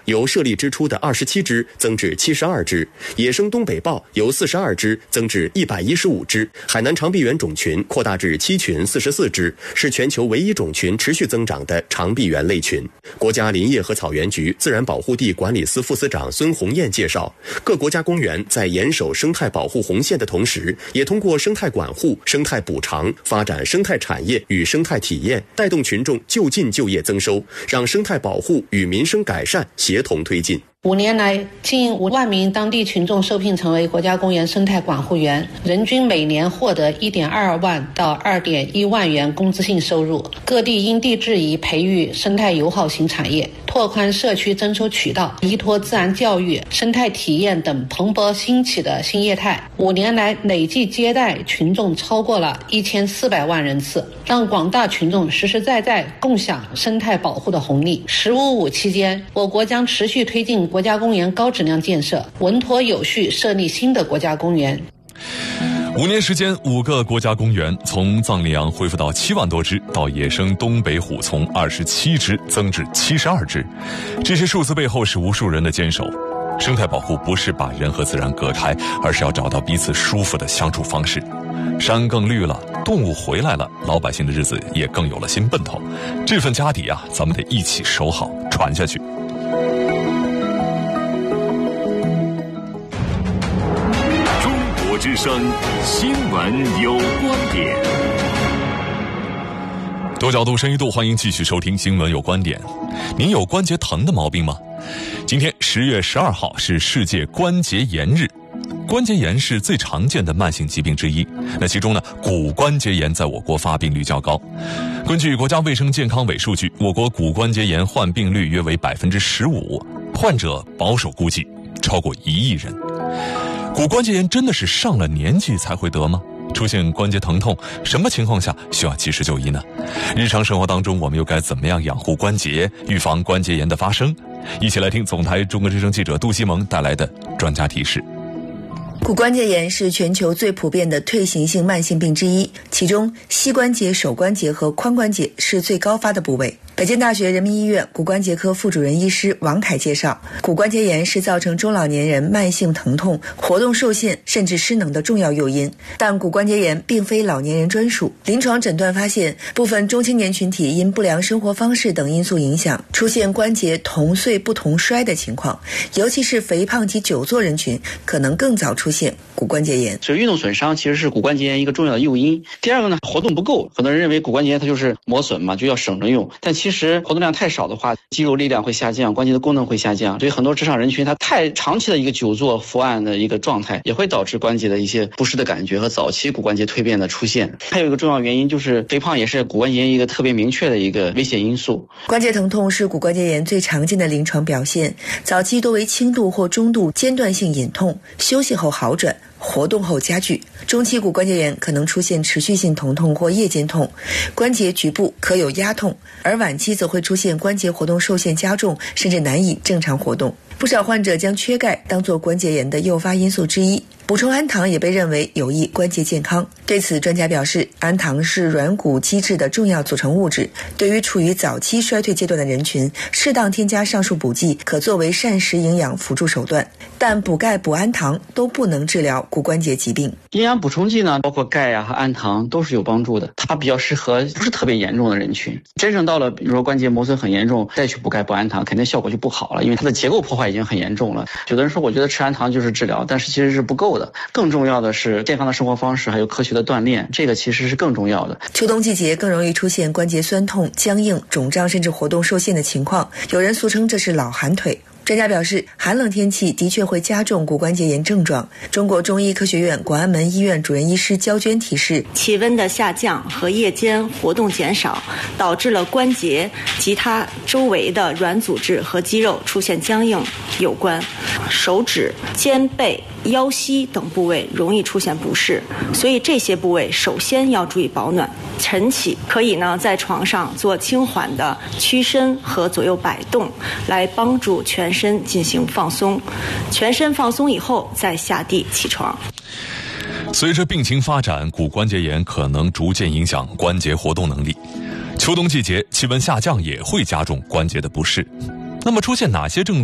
由设立之初的27只增至72只，野生东北豹由42只增至115只，海南长臂猿种群扩大至7群44只，是全球唯一种群持续增长的长臂猿类群。国家林业和草原局自然保护地管理司副司长孙红艳介绍，各国家公园在严守生态保护红线的同时，也通过生态管护、生态补偿，发展生态产业与生态体验，带动群众就近就业增收，让生态保护与民生改善协同推进。 5年来，近5万名当地群众受聘成为国家公园生态管护员，人均每年获得1.2万到2.1万元工资性收入。各地因地制宜培育生态友好型产业，拓宽社区增收渠道，依托自然教育、生态体验等蓬勃兴起的新业态。5年来，累计接待群众超过了1400万人次，让广大群众实实在在共享生态保护的红利。“15+5”期间，我国将持续推进国家公园高质量建设，稳妥有序设立新的国家公园。 5年时间，5个国家公园从藏羚羊恢复到7万多只，到野生东北虎从27只增至72只。这些数字背后是无数人的坚守。生态保护不是把人和自然隔开，而是要找到彼此舒服的相处方式。山更绿了，动物回来了，老百姓的日子也更有了新奔头。这份家底啊，咱们得一起守好，传下去。 之声新闻有观点， 多角度深一度，欢迎继续收听新闻有观点。您有关节疼的毛病吗？今天10月12号是世界关节炎日。关节炎是最常见的慢性疾病之一，那其中呢，骨关节炎在我国发病率较高。根据国家卫生健康委数据，我国骨关节炎患病率约为15%，患者保守估计超过1亿人。骨关节炎真的是上了年纪才会得吗？出现关节疼痛，什么情况下需要及时就医呢？日常生活当中，我们又该怎么样养护关节，预防关节炎的发生？一起来听总台中国之声记者杜西蒙带来的专家提示。 骨关节炎是全球最普遍的退行性慢性病之一，其中膝关节、手关节和髋关节是最高发的部位。北京大学人民医院骨关节科副主任医师王凯介绍，骨关节炎是造成中老年人慢性疼痛、活动受限甚至失能的重要诱因，但骨关节炎并非老年人专属。临床诊断发现，部分中青年群体因不良生活方式等因素影响，出现关节同岁不同衰的情况，尤其是肥胖及久坐人群可能更早出现骨关节炎。 所以运动损伤其实是骨关节炎一个重要的诱因。第二个呢，活动不够，很多人认为骨关节炎它就是磨损嘛，就要省着用，但其实活动量太少的话，肌肉力量会下降，关节的功能会下降，所以很多职场人群他太长期的一个久坐伏案的一个状态，也会导致关节的一些不适的感觉和早期骨关节蜕变的出现。还有一个重要原因就是肥胖也是骨关节炎一个特别明确的一个危险因素。 关节疼痛是骨关节炎最常见的临床表现，早期多为轻度或中度间断性隐痛，休息后好转，活动后加剧。中期骨关节炎可能出现持续性疼痛或夜间痛，关节局部可有压痛，而晚期则会出现关节活动受限加重，甚至难以正常活动。不少患者将缺钙当作关节炎的诱发因素之一，补充氨糖也被认为有益关节健康。对此，专家表示，氨糖是软骨基质的重要组成物质，对于处于早期衰退阶段的人群，适当添加上述补剂可作为膳食营养辅助手段，但补钙补氨糖都不能治疗骨关节疾病。 营养补充剂呢，包括钙和氨糖都是有帮助的，它比较适合不是特别严重的人群。真正到了比如说关节磨损很严重，再去补钙补氨糖，肯定效果就不好了，因为它的结构破坏已经很严重了。有的人说我觉得吃氨糖就是治疗，但是其实是不够的，更重要的是健康的生活方式还有科学的锻炼，这个其实是更重要的。 秋冬季节更容易出现关节酸痛、僵硬、肿胀甚至活动受限的情况，有人俗称这是老寒腿。专家表示，寒冷天气的确会加重骨关节炎症状。中国中医科学院广安门医院主任医师焦娟提示， 气温的下降和夜间活动减少，导致了关节及它周围的软组织和肌肉出现僵硬有关。手指、肩背、腰膝等部位容易出现不适，所以这些部位首先要注意保暖。晨起可以呢在床上做轻缓的屈伸和左右摆动，来帮助全身进行放松。全身放松以后再下地起床。 随着病情发展，骨关节炎可能逐渐影响关节活动能力。秋冬季节气温下降也会加重关节的不适。那么出现哪些症状